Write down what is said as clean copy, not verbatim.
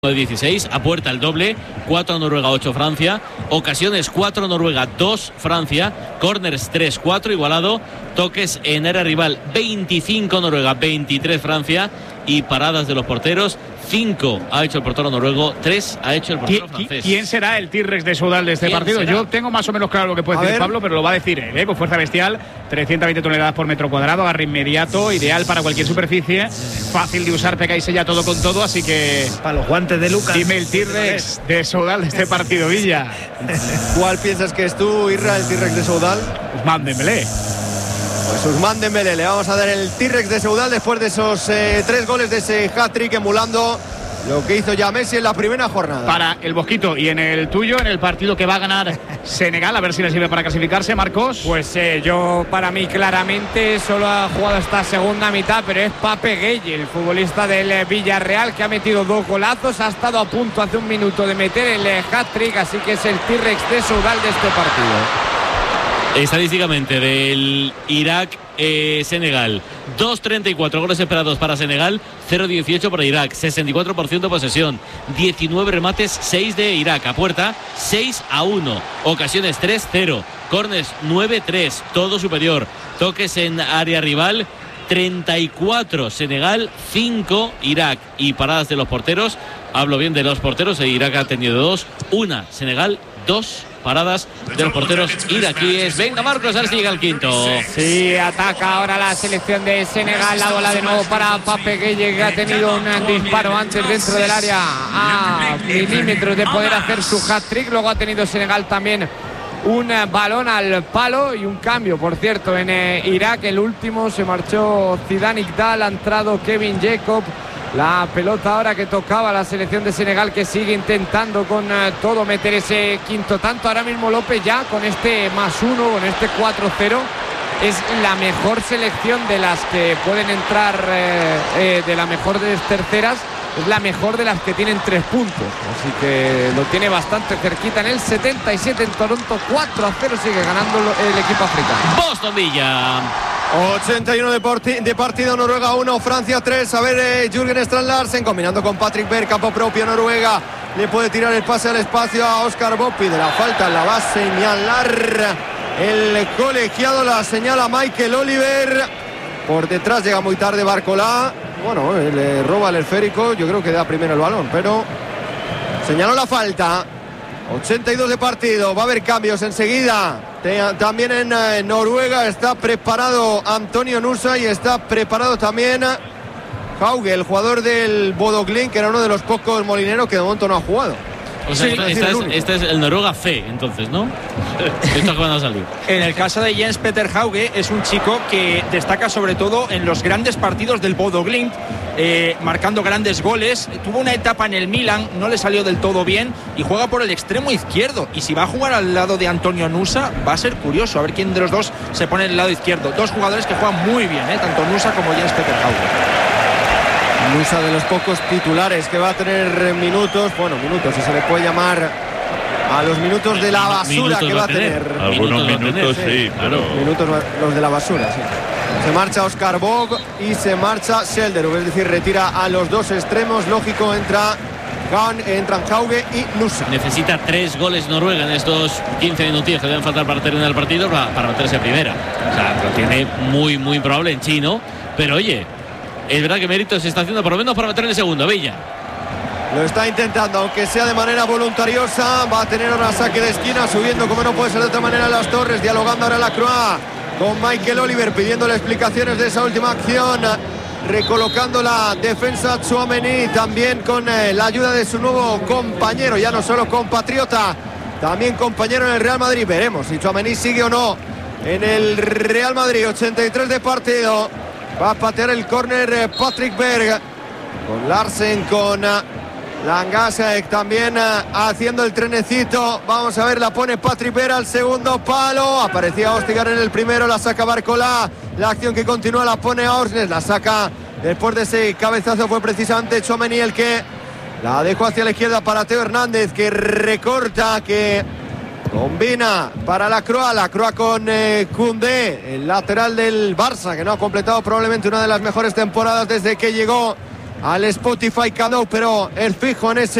de 16, a puerta el doble, 4 Noruega, 8 Francia, ocasiones 4 Noruega, 2 Francia, corners 3-4 igualado, toques en área rival 25 Noruega, 23 Francia y paradas de los porteros 5 ha hecho el portero noruego, 3 ha hecho el portero francés. ¿Quién será el T-Rex de Soudal de este partido? ¿Será? Yo tengo más o menos claro lo que puede decir Pablo, pero lo va a decir él, con fuerza bestial, 320 toneladas por metro cuadrado, agarre inmediato, ideal para cualquier superficie, fácil de usar, pega y sella todo con todo, así que para los guantes de Lucas. Dime el T-Rex de Soudal de este partido, Villa. ¿Cuál piensas que es tú, Irra, el T-Rex de Soudal? Ousmane Dembélé. Pues Ousmane Dembélé, le vamos a dar el T-Rex de Soudal después de esos 3 goles de ese hat-trick, emulando lo que hizo ya Messi en la primera jornada. Para el Bosquito, y en el tuyo, en el partido que va a ganar Senegal, a ver si le sirve para clasificarse, Marcos. Pues yo, para mí, claramente, solo ha jugado esta segunda mitad, pero es Pape Gueye, el futbolista del Villarreal, que ha metido 2 golazos, ha estado a punto hace un minuto de meter el hat-trick, así que es el T-Rex de Soudal de este partido. Estadísticamente del Irak-Senegal, 2.34 goles esperados para Senegal, 0.18 para Irak, 64% posesión, 19 remates, 6 de Irak, a puerta 6-1, ocasiones 3-0, corners 9-3, todo superior, toques en área rival 34 Senegal, 5 Irak, y paradas de los porteros, hablo bien de los porteros, Irak ha tenido 2, 1 Senegal, 2 paradas de los porteros iraquíes. Venga, Marcos, ahora sí llega el quinto. Sí, ataca ahora la selección de Senegal. La bola de nuevo para Pape Gueye, que ha tenido un disparo antes dentro del área a milímetros de poder hacer su hat-trick. Luego ha tenido Senegal también un balón al palo y un cambio, por cierto, en Irak. El último se marchó Zidane Iqdal, ha entrado Kevin Jacob. La pelota ahora que tocaba la selección de Senegal, que sigue intentando con todo meter ese quinto tanto. Ahora mismo López, ya con este +1, con este 4-0, es la mejor selección de las que pueden entrar, de la mejor de las terceras, es la mejor de las que tienen 3 puntos. Así que lo tiene bastante cerquita. En el 77 en Toronto, 4-0 sigue ganando el equipo africano. Boston Villa. 81 de partido, Noruega 1, Francia 3. A ver, Jürgen Strand Larsen combinando con Patrick Berg, campo propio, Noruega le puede tirar el pase al espacio a Oscar Bob, de la falta la va a señalar el colegiado, la señala Michael Oliver. Por detrás llega muy tarde Barcola, bueno, le roba el esférico, yo creo que da primero el balón, pero señaló la falta. 82 de partido, va a haber cambios enseguida. También en Noruega está preparado Antonio Nusa y está preparado también Hauge, el jugador del Bodo Glimt, que era uno de los pocos molineros que de momento no ha jugado. O sea, este es el Noruega C, entonces, ¿no? Esto que van a salir. En el caso de Jens Peter Hauge, es un chico que destaca sobre todo en los grandes partidos del Bodo Glimt, marcando grandes goles. Tuvo una etapa en el Milan, no le salió del todo bien y juega por el extremo izquierdo. Y si va a jugar al lado de Antonio Nusa, va a ser curioso a ver quién de los dos se pone en el lado izquierdo. 2 jugadores que juegan muy bien, tanto Nusa como Jens Peter Hauge. Nusa, de los pocos titulares que va a tener minutos, si se le puede llamar a los minutos de la basura que va a tener. Algunos minutos, sí, claro. Minutos los de la basura, sí. Se marcha Oscar Bog y se marcha Schelderud, es decir, retira a los 2 extremos. Lógico, entran Hauge y Nusa. Necesita 3 goles Noruega en estos 15 minutillos que deben faltar para terminar el partido para meterse en primera. O sea, lo tiene muy, muy probable en chino, pero oye, es verdad que mérito se está haciendo por lo menos para meter en el segundo. Villa lo está intentando, aunque sea de manera voluntariosa. Va a tener ahora saque de esquina, subiendo como no puede ser de otra manera las Torres, dialogando ahora la Croix con Michael Oliver, pidiéndole explicaciones de esa última acción, recolocando la defensa Tchouaméni, también con la ayuda de su nuevo compañero, ya no solo compatriota, también compañero en el Real Madrid. Veremos si Tchouaméni sigue o no en el Real Madrid. 83 de partido, va a patear el córner Patrick Berg, con Larsen, con Langasek también haciendo el trenecito. Vamos a ver, la pone Patrick Berg al segundo palo. Aparecía Ostigar en el primero, la saca Barcola. La acción que continúa la pone a Orsnes, la saca después de ese cabezazo. Fue precisamente Tchouaméni el que la dejó hacia la izquierda para Theo Hernández, que recorta, que combina para la Croix con Koundé, el lateral del Barça, que no ha completado probablemente una de las mejores temporadas desde que llegó al Spotify Cadou, pero el fijo en ese